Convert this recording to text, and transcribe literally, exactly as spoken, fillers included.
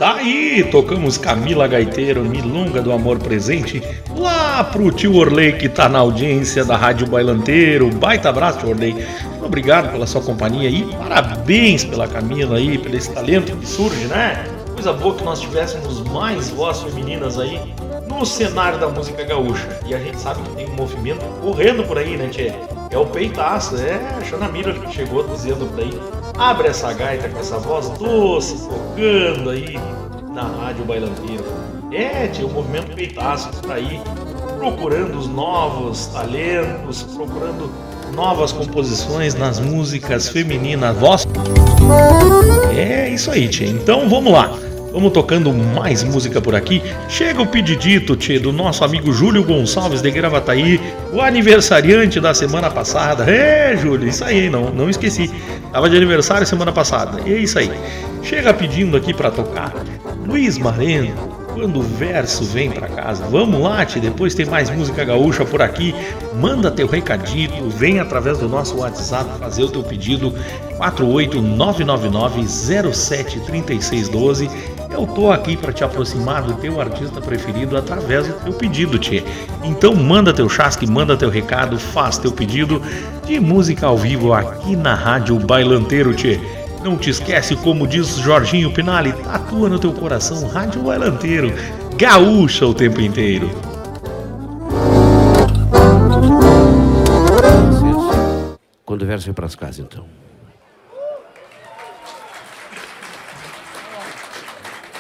Daí tocamos Camila Gaiteiro, Milonga do Amor Presente, lá pro tio Orley que tá na audiência da Rádio Bailanteiro. Baita abraço, tio Orley. Obrigado pela sua companhia e parabéns pela Camila aí, pelo esse talento que surge, né? Coisa boa que nós tivéssemos mais vozes femininas aí no cenário da música gaúcha. E a gente sabe que tem um movimento correndo por aí, né, tchê? É o peitaço, é a Xana Miller que chegou dizendo por aí. Abre essa gaita com essa voz doce, tocando aí na Rádio Bailanteiro. É, tchê, o movimento peitaço que tá aí procurando os novos talentos, procurando novas composições nas músicas femininas. Voz. É isso aí, tchê. Então vamos lá. Vamos tocando mais música por aqui. Chega o pedidito, tchê, do nosso amigo Júlio Gonçalves de Gravataí, o aniversariante da semana passada. É, Júlio, isso aí, não, não esqueci. Tava de aniversário semana passada. É isso aí. Chega pedindo aqui pra tocar Luiz Mareno, Quando o Verso Vem Pra Casa. Vamos lá, tchê, depois tem mais música gaúcha por aqui. Manda teu recadito, vem através do nosso WhatsApp fazer o teu pedido quatro oito nove nove nove zero sete três seis um dois. Eu tô aqui para te aproximar do teu artista preferido através do teu pedido, tchê. Então manda teu chasque, manda teu recado, faz teu pedido de música ao vivo aqui na Rádio Bailanteiro, tchê. Não te esquece, como diz Jorginho Pinali, tatua no teu coração, Rádio Bailanteiro, gaúcha o tempo inteiro. Quando o verso vem pras casas, então.